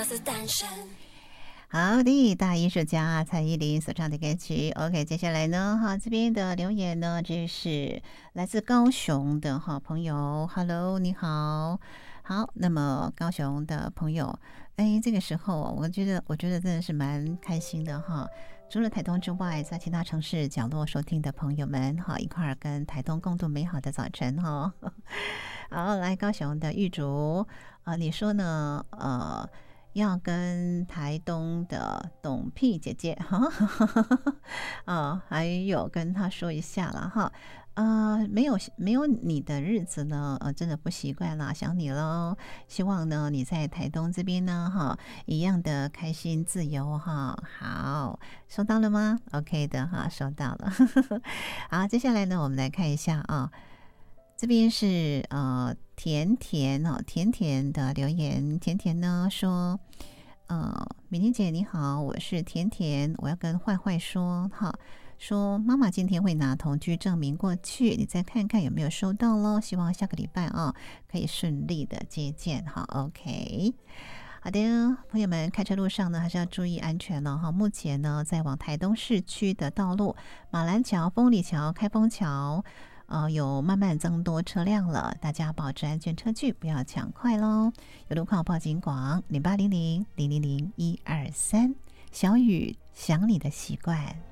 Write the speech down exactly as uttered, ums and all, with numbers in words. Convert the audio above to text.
好的，大艺术家蔡依林所唱的歌曲。 OK， 接下来呢哈，这边的留言呢，这是来自高雄的好朋友 Hello 你好。好，那么高雄的朋友，哎，这个时候我觉得我觉得真的是蛮开心的哈。除了台东之外，在其他城市角落收听的朋友们哈，一块儿跟台东共度美好的早晨哈。好，来高雄的玉竹啊、呃，你说呢？呃，要跟台东的董屁姐姐哈，啊，还有跟她说一下了哈。呃，没有没有你的日子呢，呃，真的不习惯啦，想你喽。希望呢你在台东这边呢，哈，一样的开心自由哈。好，收到了吗 ？OK 的哈，收到了。好，接下来呢，我们来看一下啊。这边是呃甜甜哦，甜甜的留言，甜甜呢说，呃，美玲姐你好，我是甜甜，我要跟坏坏说哈，说妈妈今天会拿同居证明过去，你再看看有没有收到咯，希望下个礼拜啊可以顺利的接见哈 ，OK。好的，朋友们，开车路上呢还是要注意安全了哈。目前呢，在往台东市区的道路，马兰桥、丰里桥、开封桥。呃，有慢慢增多车辆了，大家保持安全车距，不要抢快咯。有路况报警广零八零零零零零一二三，小雨想你的习惯。